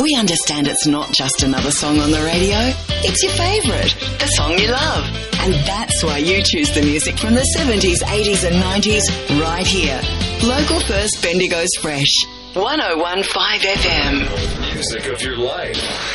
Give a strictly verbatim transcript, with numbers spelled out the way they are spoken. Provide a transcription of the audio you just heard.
We understand it's not just another song on the radio. It's your favourite, the song you love. And that's why you choose the music from the seventies, eighties and nineties right here. Local First Bendigo's Fresh. one oh one point five F M. Music of your life.